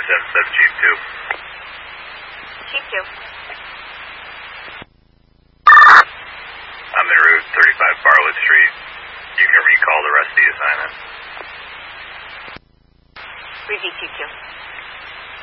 777 Chief 2. Chief 2. I'm en route 35 Bartlett Street. You can recall the rest of the assignment. Repeat Chief 2.